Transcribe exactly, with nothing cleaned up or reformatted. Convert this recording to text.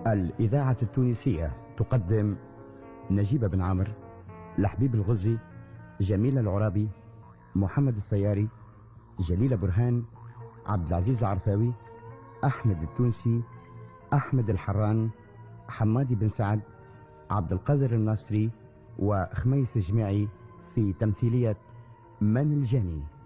الإذاعة التونسية تقدم نجيب بن عمرو، لحبيب الغزي، جميل العرابي، محمد السياري، جليل برهان، عبد العزيز العرفاوي، أحمد التونسي، أحمد الحران، حمادي بن سعد، عبد القادر الناصري، وخميس جماعي في تمثيلية من الجاني.